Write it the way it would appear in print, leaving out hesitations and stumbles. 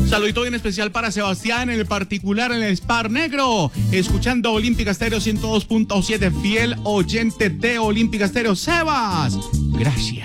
Saludito bien especial para Sebastián, en el particular en el Spar Negro, escuchando Olímpica Estéreo 102.7, fiel oyente de Olímpica Estéreo. Sebas, gracias.